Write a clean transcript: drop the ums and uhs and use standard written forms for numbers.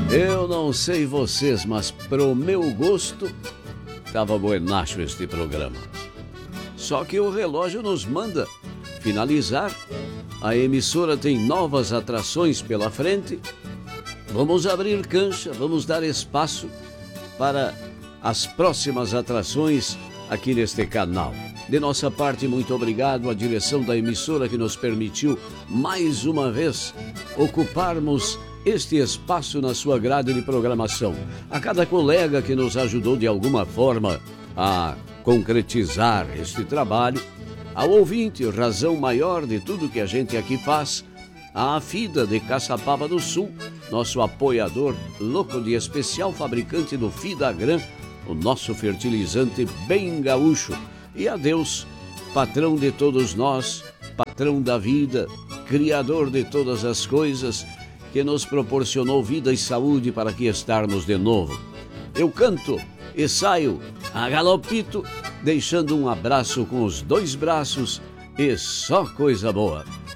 Eu não sei vocês, mas pro meu gosto, tava buenacho este programa. Só que o relógio nos manda finalizar. A emissora tem novas atrações pela frente. Vamos abrir cancha, vamos dar espaço para as próximas atrações aqui neste canal. De nossa parte, muito obrigado à direção da emissora que nos permitiu, mais uma vez, ocuparmos este espaço na sua grade de programação. A cada colega que nos ajudou de alguma forma a concretizar este trabalho, ao ouvinte, razão maior de tudo que a gente aqui faz, a Afida de Caçapava do Sul, nosso apoiador louco de especial, fabricante do Fidagran, o nosso fertilizante bem gaúcho. E a Deus, patrão de todos nós, patrão da vida, criador de todas as coisas, que nos proporcionou vida e saúde para aqui estarmos de novo. Eu canto e saio a galopito, deixando um abraço com os dois braços e só coisa boa.